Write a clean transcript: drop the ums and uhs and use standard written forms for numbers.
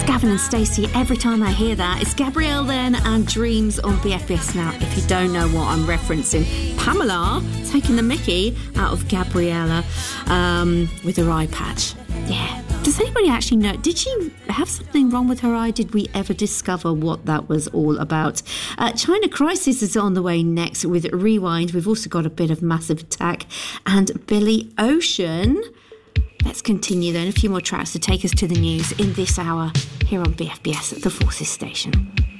Gavin and Stacey, every time I hear that, it's Gabrielle then and Dreams on BFBS. Now, if you don't know what I'm referencing, Pamela taking the mickey out of Gabriella with her eye patch. Yeah. Does anybody actually know? Did she have something wrong with her eye? Did we ever discover what that was all about? China Crisis is on the way next with Rewind. We've also got a bit of Massive Attack and Billy Ocean. Let's continue then. A few more tracks to take us to the news in this hour here on BFBS, the Forces Station.